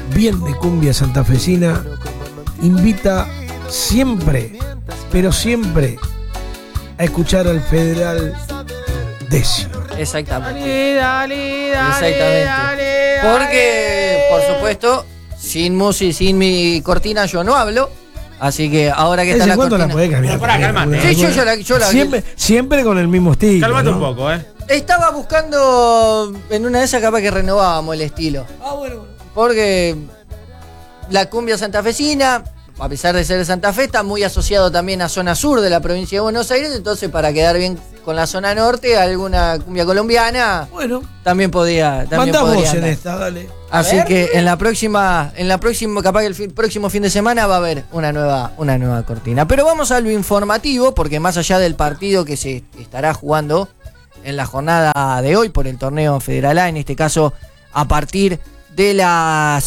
bien de cumbia santafesina, invita siempre, pero siempre, a escuchar al Federal Decio. Exactamente. Dale. Exactamente. Porque, por supuesto, sin música, sin mi cortina yo no hablo. Así que ahora que está la ¿Cuánto cortina. la podés cambiar? Pará, calmate. Sí, yo la siempre con el mismo estilo. Cálmate ¿no? un poco, Estaba buscando en una de esas capaz que renovábamos el estilo. Bueno. Porque la cumbia santafesina, a pesar de ser de Santa Fe, está muy asociado también a zona sur de la provincia de Buenos Aires. Entonces, para quedar bien con la zona norte, alguna cumbia colombiana Bueno, también podría. mandá vos en andar. esta, dale. Así que en la próxima, capaz que próximo fin de semana va a haber una nueva cortina. Pero vamos a lo informativo, porque más allá del partido que se estará jugando en la jornada de hoy por el torneo Federal A, en este caso a partir de las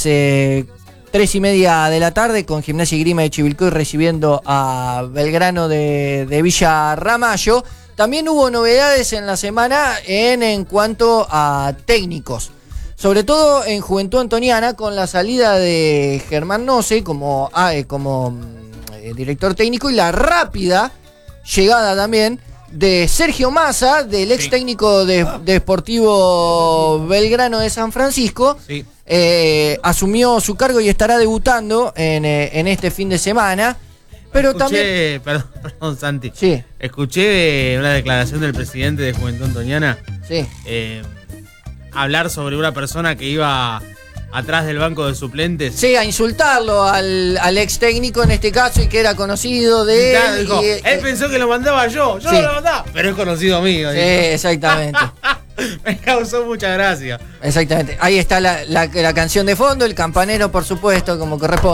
3:30 de la tarde, con Gimnasia y Grima de Chivilcoy recibiendo a Belgrano de Villa Ramallo. También hubo novedades en la semana en cuanto a técnicos. Sobre todo en Juventud Antoniana, con la salida de Germán Noce como director técnico, y la rápida llegada también de Sergio Massa, del ex técnico de Sportivo Belgrano de San Francisco. Sí. Asumió su cargo y estará debutando en este fin de semana. Pero Escuché, también. perdón, Santi. Sí, Escuché una declaración del presidente de Juventud Antoniana sí. hablar sobre una persona que iba atrás del banco de suplentes. Sí, a insultarlo al ex técnico en este caso, y que era conocido de Claro, él. dijo, él pensó que lo mandaba yo Sí. no lo mandaba, pero es conocido mío. Sí, dijo. exactamente. Me causó mucha gracia. Exactamente. Ahí está la canción de fondo, el campanero, por supuesto, como corresponde.